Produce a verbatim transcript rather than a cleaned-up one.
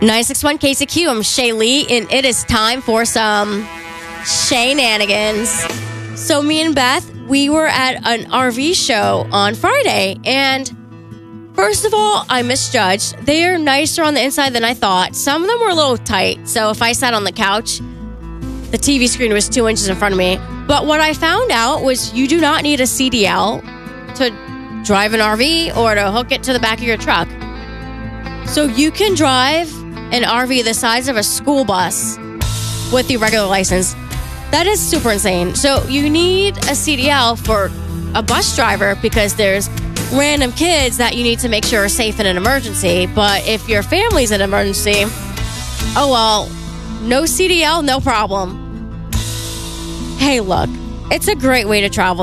nine six one K C Q. I'm Shay Lee, and it is time for some Shay-nanigans. So me and Beth, we were at an R V show on Friday, and first of all, I misjudged. They are nicer on the inside than I thought. Some of them were a little tight, so if I sat on the couch, the T V screen was two inches in front of me. But what I found out was you do not need a C D L to drive an R V or to hook it to the back of your truck. So you can drive an R V the size of a school bus with the regular license. That is super insane. So you need a C D L for a bus driver because there's random kids that you need to make sure are safe in an emergency. But if your family's in an emergency, oh well, no C D L, no problem. Hey, look, it's a great way to travel.